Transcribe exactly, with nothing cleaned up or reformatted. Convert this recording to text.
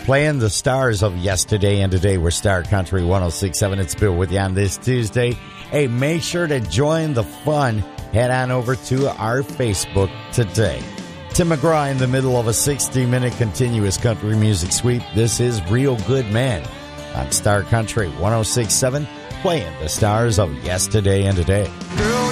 Playing the stars of yesterday and today. We're Star Country one oh six point seven. It's Bill with you on this Tuesday. Hey, make sure to join the fun. Head on over to our Facebook today. Tim McGraw in the middle of a sixty-minute continuous country music sweep. This is Real Good Man on Star Country one oh six point seven, playing the stars of yesterday and today. Girl,